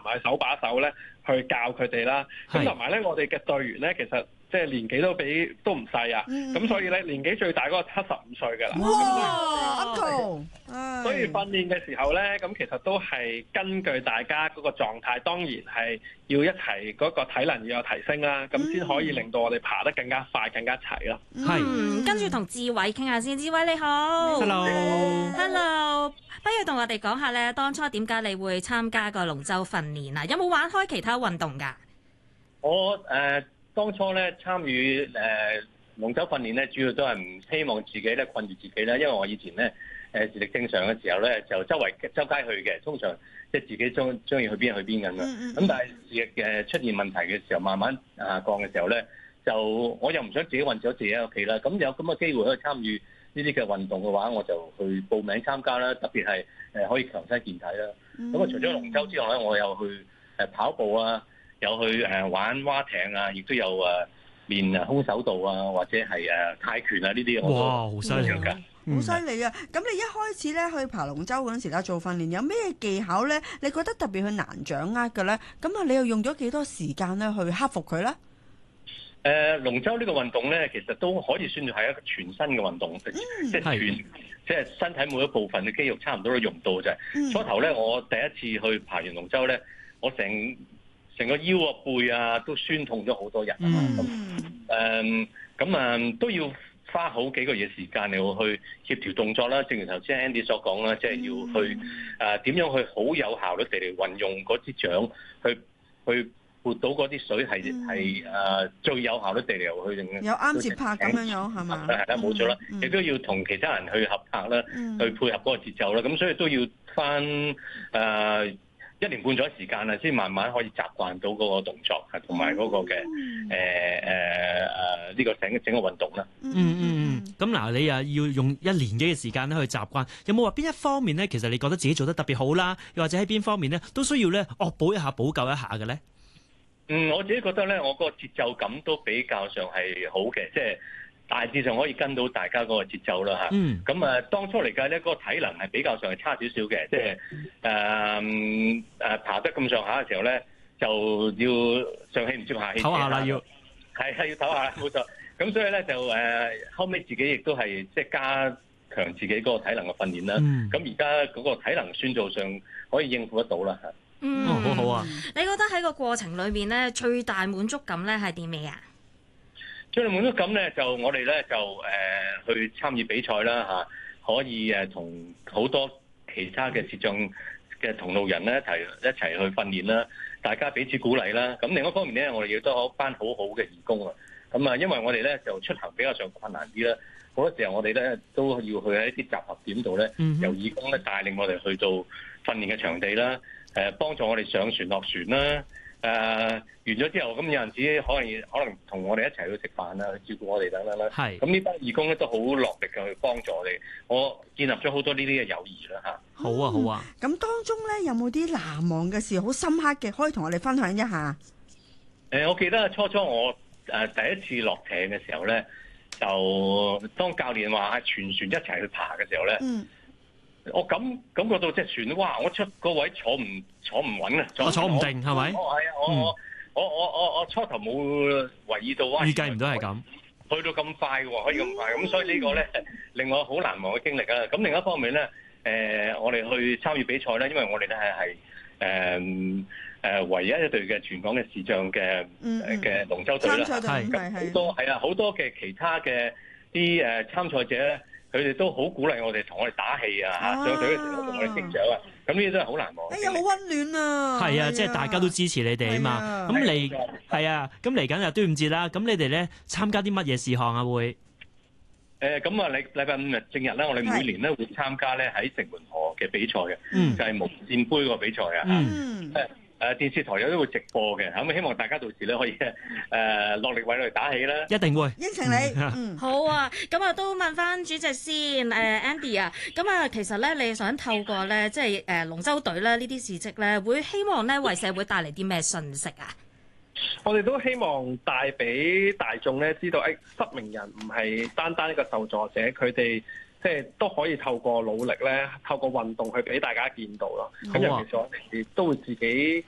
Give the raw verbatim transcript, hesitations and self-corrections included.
埋手把手咧去教佢哋啦。咁同埋咧，我哋嘅隊員咧，其實即係年紀都比都唔細啊。咁、嗯、所以咧，年紀最大嗰個七十五歲㗎啦。 哇 Uncle！ 所以訓練嘅時候咧，咁其實都係根據大家嗰個狀態，當然係要一齊嗰個體能要有提升啦，咁先可以令到我哋爬得更加快、更加齊咯。 係、嗯，跟住同志偉傾下先，志偉你好 ，Hello，Hello， Hello， 不如同我哋講下咧，當初點解你會參加個龍舟訓練啊？有冇玩開其他運動㗎？ 我誒、呃、當初咧參與誒、呃、龍舟訓練咧，主要都係唔希望自己咧困住自己啦，因為我以前咧。誒視力正常嘅時候咧，就周圍周街去嘅，通常即係自己中中意去邊去邊咁樣。咁但係視力誒出現問題嘅時候，慢慢下降嘅時候咧，就我又唔想自己困咗自己喺屋企啦。咁有咁嘅機會可以參與呢啲嘅運動嘅話，我就去報名參加啦。特別係誒可以強身健體啦。咁啊，除咗龍舟之外咧，我又去誒跑步啊，有去誒玩蛙艇啊，亦都有誒練誒空手道啊，或者係誒泰拳啊呢啲。 哇，好犀利㗎！ 好犀利啊！咁你一開始咧去爬龍舟嗰陣時咧做訓練，有咩技巧咧？你覺得特別去難掌握嘅咧？咁啊，你又用咗幾多時間咧去克服佢咧？誒、 呃，龍舟呢個運動咧，其實都可以算係一個全身嘅運動，嗯、即係全即係身體每一部分嘅肌肉差唔多都用到啫。嗯、初頭咧，我第一次去爬完龍舟咧，我成成個腰啊、背啊都酸痛咗好多日。咁誒咁啊都要花好幾個月時間嚟去協調動作啦，正如頭先 Andy 所講啦，即係要去誒點樣去好有效率地嚟運用嗰支槳去去撥到嗰啲水係係誒最有效率地嚟去令有啱節拍咁樣樣係嘛？ 係啦，冇錯啦，亦都要同其他人去合拍啦，去配合嗰個節奏啦，咁所以都要翻誒一年半載時間啊，先慢慢可以習慣到嗰個動作，係同埋嗰個嘅誒誒誒呢個整整個運動啦。 嗯嗯嗯。咁嗱，你啊要用一年幾嘅時間咧去習慣，有冇話邊一方面咧，其實你覺得自己做得特別好啦，又或者喺邊方面咧都需要咧惡補一下、補救一下嘅咧？ 嗯，我自己覺得咧，我個節奏感都比較上係好嘅，即係大致上可以跟到大家嗰個節奏啦嚇。嗯。咁啊，當初嚟計咧，嗰個體能係比較上係差少少嘅，即係誒誒爬得咁上下嘅時候咧，就要上氣唔接下氣。 唞下啦，要係係要唞下啦，冇錯。咁所以咧就誒、呃、後尾自己亦都係即係加強自己嗰個體能嘅訓練啦。咁而家嗰個體能算做上可以應付得到啦嚇。 嗯，好好啊！ 嗯、 你覺得喺個過程裏面咧，最大滿足感咧係啲咩啊？ 最大滿足感咧，就我哋咧就誒、呃、去參與比賽啦嚇，可以誒同好多其他嘅視障嘅同路人咧一齊一齊去訓練啦，大家彼此鼓勵啦。咁另一方面咧，我哋亦都有一班好好嘅義工啊。咁啊，因為我哋咧就出行比較上困難啲啦，好多時候我哋咧都要去喺一啲集合點度咧，嗯、由義工咧帶領我哋去到訓練嘅場地啦。誒幫助我哋上船落船啦，誒、呃、完咗之後，咁有陣時可能可能同我哋一齊去食飯啊，去照顧我哋等等啦。係是，咁呢班義工咧都好落力嘅去幫助我哋，我建立咗好多呢啲嘅友誼啦嚇。 好啊，好啊。咁、 嗯、當中咧有冇啲難忘嘅事，好深刻嘅，可以同我哋分享一下？ 誒、呃，我記得初初我誒、呃、第一次落艇嘅時候咧，就當教練話全船一齊去爬嘅時候咧。嗯我感感覺到隻船，哇！我出個位坐唔坐唔穩啊， 我坐唔定係咪？ 哦，係啊，我我我我我我初頭冇留意到， 預計唔到係咁， 去到咁快喎，可以咁快，咁所以呢個咧令我好難忘嘅經歷啊！咁另一方面咧，誒，我哋去參與比賽咧，因為我哋咧係係誒誒唯一一隊嘅全港嘅視障嘅嘅龍舟隊啦，係好多係啊，好多嘅其他嘅啲誒參賽者咧。佢哋都好鼓勵我哋，同我哋打氣啊！嚇，上隊嘅時候同我哋擊掌啊！咁呢啲都係好難忘。 哎呀，好溫暖啊！ 係啊，即係大家都支持你哋啊嘛。咁嚟係啊，咁嚟緊又端午節啦。咁你哋咧參加啲乜嘢事項啊？會誒咁啊！禮禮拜五日正日咧，我哋每年咧會參加咧喺城門河嘅比賽嘅，就係無線杯個比賽啊！嗯。誒電視台有都會直播嘅，咁希望大家到時咧可以誒落力為我哋打氣啦！ 一定會應承你。 嗯，好啊！咁啊都問翻主席先，誒 Andy 啊，咁啊其實咧你想透過咧即係誒龍舟隊咧呢啲事蹟咧，會希望咧為社會帶嚟啲咩信息啊？ 我哋都希望帶俾大眾咧知道，誒失明人唔係單單一個受助者，佢哋即係都可以透過努力咧，透過運動去俾大家見到咯。咁、啊、尤其是我哋都會自己